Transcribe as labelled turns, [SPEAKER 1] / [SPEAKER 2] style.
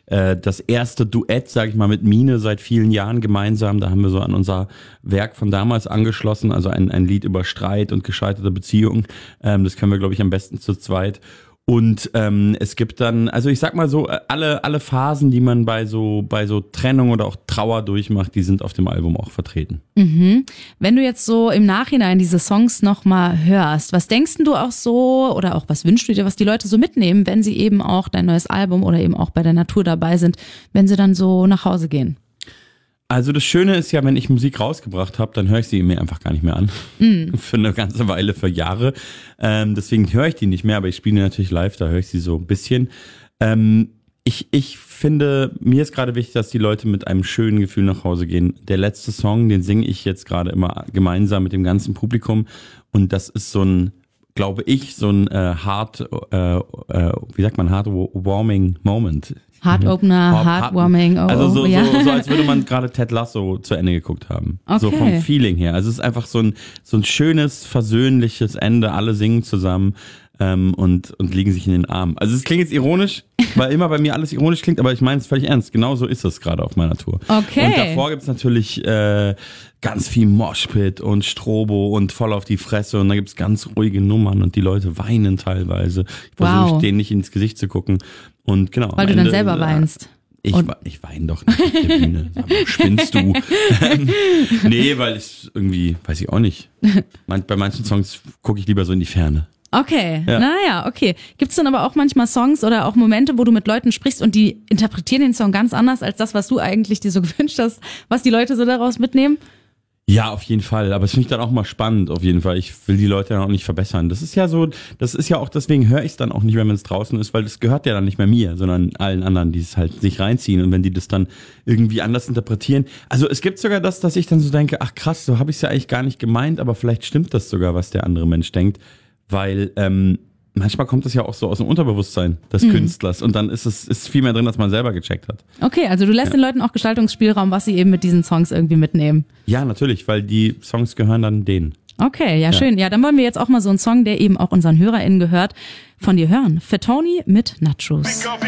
[SPEAKER 1] das erste Duett, sage ich mal, mit Mine seit vielen Jahren gemeinsam. Da haben wir so an unser Werk von damals angeschlossen, also ein Lied über Streit und gescheiterte Beziehungen. Das können wir, glaube ich, am besten zu zweit. Und es gibt dann, also ich sag mal so, alle Phasen, die man bei so Trennung oder auch Trauer durchmacht, die sind auf dem Album auch vertreten.
[SPEAKER 2] Mhm. Wenn du jetzt so im Nachhinein diese Songs nochmal hörst, was denkst du auch so oder auch was wünschst du dir, was die Leute so mitnehmen, wenn sie eben auch dein neues Album oder eben auch bei der Natur dabei sind, wenn sie dann so nach Hause gehen?
[SPEAKER 1] Also das Schöne ist ja, wenn ich Musik rausgebracht habe, dann höre ich sie mir einfach gar nicht mehr an. Für eine ganze Weile, für Jahre. Deswegen höre ich die nicht mehr, aber ich spiele die natürlich live, da höre ich sie so ein bisschen. Ich finde, mir ist gerade wichtig, dass die Leute mit einem schönen Gefühl nach Hause gehen. Der letzte Song, den singe ich jetzt gerade immer gemeinsam mit dem ganzen Publikum. Und das ist so ein, glaube ich, so ein heartwarming Moment.
[SPEAKER 2] Heartopener, Heartwarming.
[SPEAKER 1] Also so als würde man gerade Ted Lasso zu Ende geguckt haben.
[SPEAKER 2] Okay.
[SPEAKER 1] So vom Feeling her. Also es ist einfach so ein schönes, versöhnliches Ende. Alle singen zusammen und liegen sich in den Armen. Also es klingt jetzt ironisch, weil immer bei mir alles ironisch klingt, aber ich meine es völlig ernst. Genau so ist es gerade auf meiner Tour.
[SPEAKER 2] Okay.
[SPEAKER 1] Und davor gibt es natürlich ganz viel Moshpit und Strobo und voll auf die Fresse und da gibt es ganz ruhige Nummern und die Leute weinen teilweise. Ich versuche denen nicht ins Gesicht zu gucken. Und genau.
[SPEAKER 2] Weil du dann selber weinst.
[SPEAKER 1] Ich weine doch nicht auf der Bühne. Spinnst du? Nee, weil ich irgendwie, weiß ich auch nicht. Bei manchen Songs gucke ich lieber so in die Ferne.
[SPEAKER 2] Okay, naja, okay. Gibt's dann aber auch manchmal Songs oder auch Momente, wo du mit Leuten sprichst und die interpretieren den Song ganz anders als das, was du eigentlich dir so gewünscht hast, was die Leute so daraus mitnehmen?
[SPEAKER 1] Ja, auf jeden Fall. Aber es finde ich dann auch mal spannend, auf jeden Fall. Ich will die Leute dann auch nicht verbessern. Das ist ja auch, deswegen höre ich es dann auch nicht mehr, wenn es draußen ist, weil das gehört ja dann nicht mehr mir, sondern allen anderen, die es halt sich reinziehen. Und wenn die das dann irgendwie anders interpretieren. Also es gibt sogar das, dass ich dann so denke, ach krass, so habe ich es ja eigentlich gar nicht gemeint, aber vielleicht stimmt das sogar, was der andere Mensch denkt. Weil manchmal kommt das ja auch so aus dem Unterbewusstsein des Künstlers und dann ist viel mehr drin, als man selber gecheckt hat.
[SPEAKER 2] Okay, also du lässt den Leuten auch Gestaltungsspielraum, was sie eben mit diesen Songs irgendwie mitnehmen.
[SPEAKER 1] Ja, natürlich, weil die Songs gehören dann denen.
[SPEAKER 2] Okay, ja, schön. Ja, dann wollen wir jetzt auch mal so einen Song, der eben auch unseren HörerInnen gehört, von dir hören. Fatoni mit Nachos.